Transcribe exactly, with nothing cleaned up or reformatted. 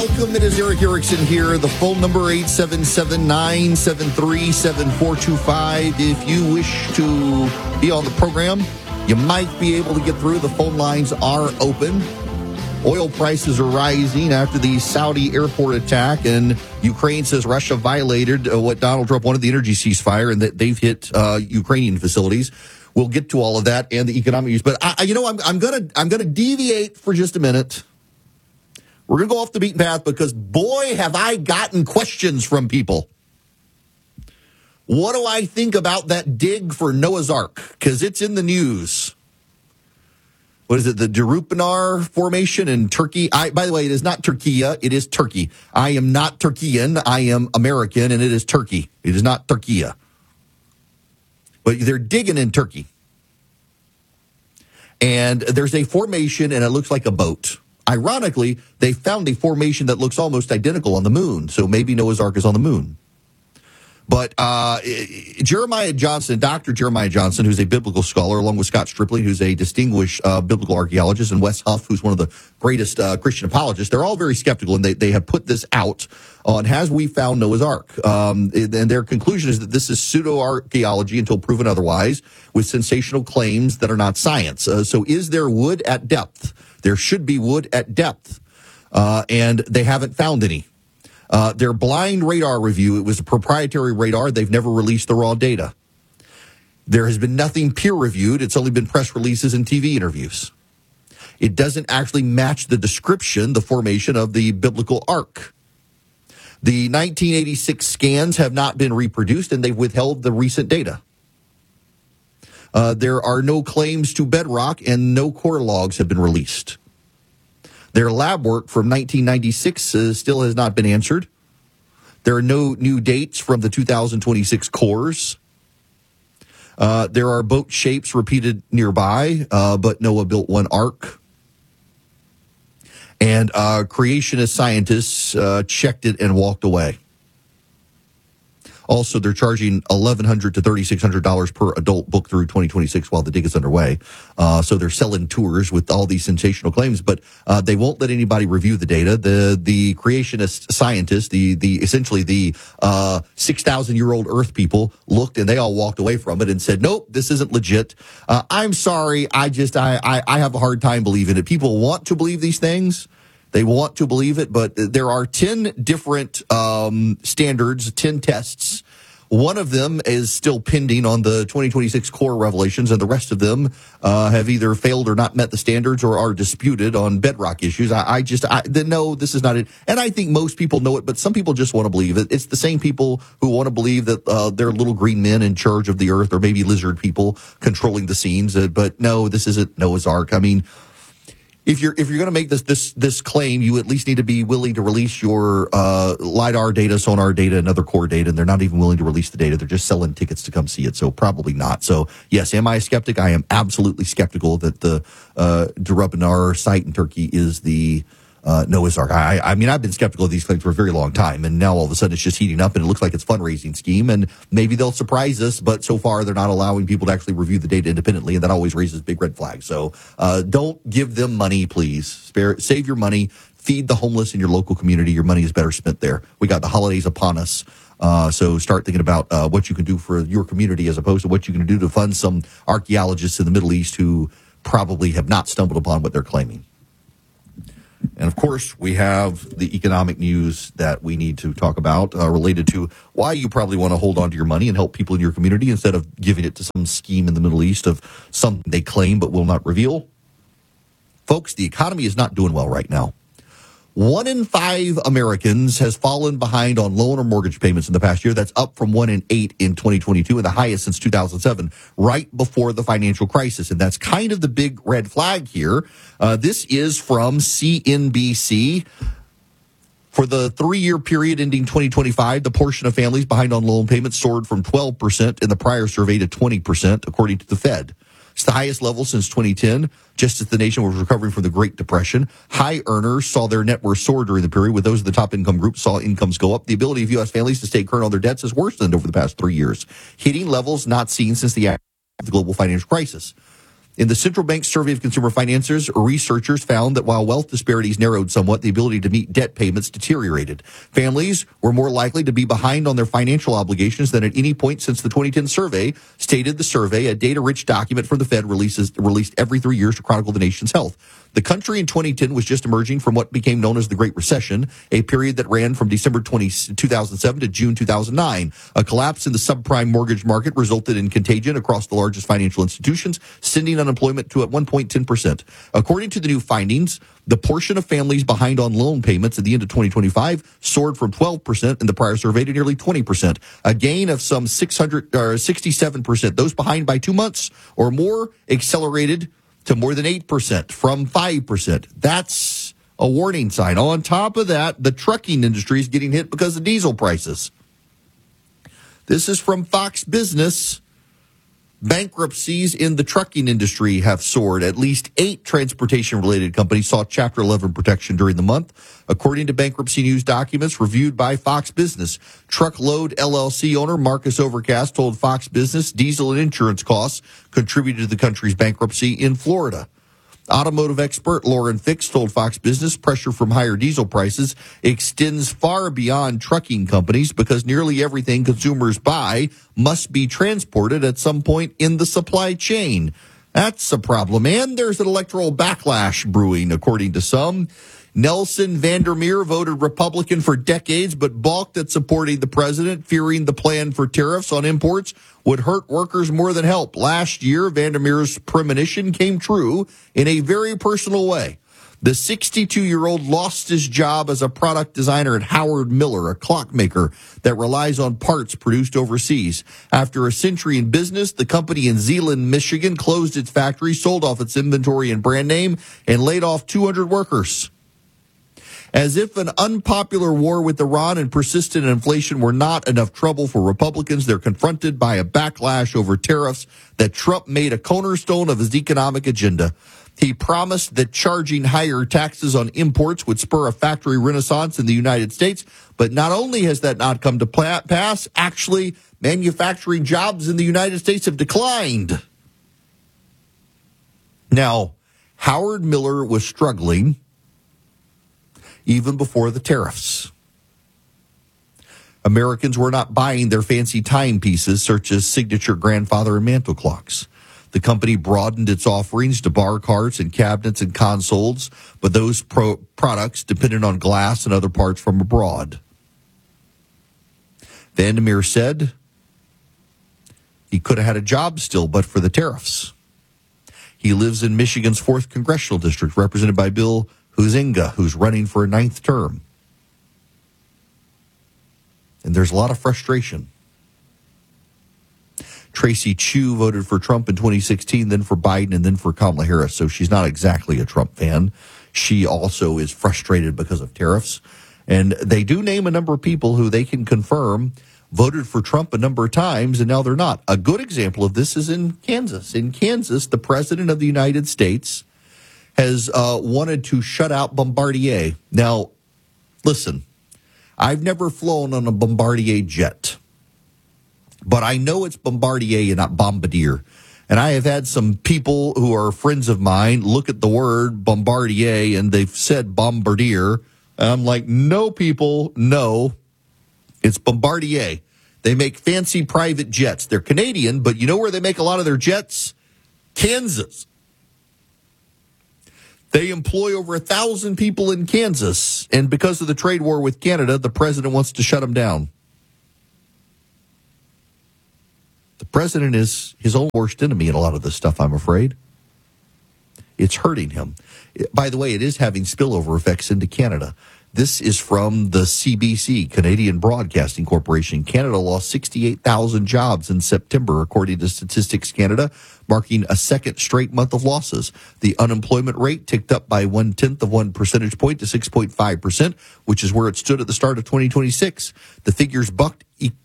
Welcome. It is Eric Erickson here. The phone number eight seven seven, nine seven three, seven four two five. If you wish to be on the program, you might be able to get through. The phone lines are open. Oil prices are rising after the Saudi airport attack, and Ukraine says Russia violated uh, what Donald Trump wanted, the energy ceasefire, and that they've hit uh, Ukrainian facilities. We'll get to all of that and the economic news, but I, you know, I'm, I'm gonna I'm gonna deviate for just a minute. We're going to go off the beaten path because, boy, have I gotten questions from people. What do I think about that dig for Noah's Ark? Because it's in the news. What is it, the Derupinar Formation in Turkey? I, by the way, it is not Turkiya, it is Turkey. I am not Turkian, I am American, and it is Turkey. It is not Turkiya. But they're digging in Turkey. And there's a formation, and it looks like a boat. Ironically, they found a formation that looks almost identical on the moon, so maybe Noah's Ark is on the moon. But uh, Jeremiah Johnson, Doctor Jeremiah Johnson, who's a biblical scholar, along with Scott Stripling, who's a distinguished uh, biblical archaeologist, and Wes Huff, who's one of the greatest uh, Christian apologists, they're all very skeptical, and they, they have put this out on Has We Found Noah's Ark? Um, and their conclusion is that this is pseudo-archaeology until proven otherwise, with sensational claims that are not science. Uh, so is there wood at depth? There should be wood at depth, uh, and they haven't found any. Uh, their blind radar review, it was a proprietary radar. They've never released the raw data. There has been nothing peer-reviewed. It's only been press releases and T V interviews. It doesn't actually match the description, the formation of the biblical ark. The nineteen eighty-six scans have not been reproduced, and they've withheld the recent data. Uh, there are no claims to bedrock, and no core logs have been released. Their lab work from nineteen ninety-six uh, still has not been answered. There are no new dates from the two thousand twenty-six cores. Uh, there are boat shapes repeated nearby, uh, but Noah built one ark. And uh, creationist scientists uh, checked it and walked away. Also, they're charging eleven hundred dollars to thirty-six hundred dollars per adult book through twenty twenty-six while the dig is underway. Uh, so they're selling tours with all these sensational claims, but uh, they won't let anybody review the data. The the creationist scientists, the the essentially the uh, six thousand year old Earth people looked and they all walked away from it and said, nope, this isn't legit. Uh, I'm sorry, I just I, I I have a hard time believing it. People want to believe these things. They want to believe it, but there are ten different um, standards, ten tests. One of them is still pending on the twenty twenty-six core revelations, and the rest of them uh, have either failed or not met the standards or are disputed on bedrock issues. I, I just, I, no, this is not it. And I think most people know it, but some people just want to believe it. It's the same people who want to believe that uh, there are little green men in charge of the earth, or maybe lizard people controlling the scenes. Uh, but no, this isn't Noah's Ark. I mean, If you're if you're going to make this this this claim, you at least need to be willing to release your uh, LiDAR data, sonar data, and other core data, and they're not even willing to release the data. They're just selling tickets to come see it, so probably not. So, yes, am I a skeptic? I am absolutely skeptical that the uh, Derupinar site in Turkey is the uh, Noah's Ark. I, I mean, I've been skeptical of these claims for a very long time, and now all of a sudden it's just heating up, and it looks like it's a fundraising scheme, and maybe they'll surprise us, but so far they're not allowing people to actually review the data independently, and that always raises big red flags. So uh, don't give them money, please. Spare, save your money. Feed the homeless in your local community. Your money is better spent there. We got the holidays upon us. Uh, so start thinking about uh, what you can do for your community as opposed to what you can do to fund some archaeologists in the Middle East who probably have not stumbled upon what they're claiming. And, of course, we have the economic news that we need to talk about uh, related to why you probably want to hold on to your money and help people in your community instead of giving it to some scheme in the Middle East of something they claim but will not reveal. Folks, the economy is not doing well right now. One in five Americans has fallen behind on loan or mortgage payments in the past year. That's up from one in eight in twenty twenty-two and the highest since two thousand seven, right before the financial crisis. And that's kind of the big red flag here. Uh, this is from C N B C. For the three-year period ending twenty twenty-five, the portion of families behind on loan payments soared from twelve percent in the prior survey to twenty percent, according to the Fed. It's the highest level since twenty ten, just as the nation was recovering from the Great Depression. High earners saw their net worth soar during the period, with those of the top income group saw incomes go up. The ability of U S families to stay current on their debts has worsened over the past three years, hitting levels not seen since the, the global financial crisis. In the Central Bank Survey of Consumer Finances, researchers found that while wealth disparities narrowed somewhat, the ability to meet debt payments deteriorated. Families were more likely to be behind on their financial obligations than at any point since the twenty ten survey, stated the survey, a data-rich document from the Fed releases, released every three years to chronicle the nation's health. The country in twenty ten was just emerging from what became known as the Great Recession, a period that ran from December twentieth, two thousand seven to June two thousand nine. A collapse in the subprime mortgage market resulted in contagion across the largest financial institutions, sending unemployment to at one point ten percent. According to the new findings, the portion of families behind on loan payments at the end of twenty twenty-five soared from twelve percent in the prior survey to nearly twenty percent, a gain of some six hundred or sixty-seven percent. Those behind by two months or more accelerated to more than eight percent from five percent. That's a warning sign. On top of that, the trucking industry is getting hit because of diesel prices. This is from Fox Business. Bankruptcies in the trucking industry have soared. At least eight transportation-related companies saw Chapter eleven protection during the month, according to bankruptcy news documents reviewed by Fox Business. Truckload L L C owner Marcus Overcast told Fox Business diesel and insurance costs contributed to the country's bankruptcy in Florida. Automotive expert Lauren Fix told Fox Business pressure from higher diesel prices extends far beyond trucking companies because nearly everything consumers buy must be transported at some point in the supply chain. That's a problem. And there's an electoral backlash brewing, according to some. Nelson Vandermeer voted Republican for decades, but balked at supporting the president, fearing the plan for tariffs on imports would hurt workers more than help. Last year, Vandermeer's premonition came true in a very personal way. The sixty-two-year-old lost his job as a product designer at Howard Miller, a clockmaker that relies on parts produced overseas. After a century in business, the company in Zeeland, Michigan, closed its factory, sold off its inventory and brand name, and laid off two hundred workers. As if an unpopular war with Iran and persistent inflation were not enough trouble for Republicans, they're confronted by a backlash over tariffs that Trump made a cornerstone of his economic agenda. He promised that charging higher taxes on imports would spur a factory renaissance in the United States, but not only has that not come to pass, actually, manufacturing jobs in the United States have declined. Now, Howard Miller was struggling even before the tariffs. Americans were not buying their fancy timepieces, such as signature grandfather and mantle clocks. The company broadened its offerings to bar carts and cabinets and consoles, but those pro- products depended on glass and other parts from abroad. Vandermeer said he could have had a job still, but for the tariffs. He lives in Michigan's fourth congressional district, represented by Bill Huizenga, who's running for a ninth term. And there's a lot of frustration. Tracy Chu voted for Trump in twenty sixteen, then for Biden, and then for Kamala Harris. So she's not exactly a Trump fan. She also is frustrated because of tariffs. And they do name a number of people who they can confirm voted for Trump a number of times, and now they're not. A good example of this is in Kansas. In Kansas, the president of the United States has uh, wanted to shut out Bombardier. Now, listen, I've never flown on a Bombardier jet, but I know it's Bombardier and not Bombardier. And I have had some people who are friends of mine look at the word Bombardier and they've said Bombardier. And I'm like, no, people, no, it's Bombardier. They make fancy private jets. They're Canadian, but you know where they make a lot of their jets? Kansas. They employ over a thousand people in Kansas, and because of the trade war with Canada, the president wants to shut them down. The president is his own worst enemy in a lot of this stuff, I'm afraid. It's hurting him. By the way, it is having spillover effects into Canada. This is from the C B C, Canadian Broadcasting Corporation. Canada lost sixty-eight thousand jobs in September, according to Statistics Canada, marking a second straight month of losses. The unemployment rate ticked up by one-tenth of one percentage point to six point five percent, which is where it stood at the start of twenty twenty-six. The figures bucked